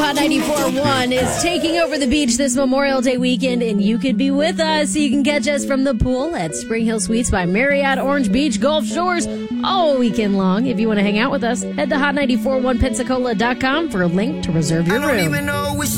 Hot 94.1 is taking over the beach this Memorial Day weekend, and you could be with us. You can catch us from the pool at Spring Hill Suites by Marriott Orange Beach Gulf Shores all weekend long. If you want to hang out with us, head to hot941pensacola.com for a link to reserve your room.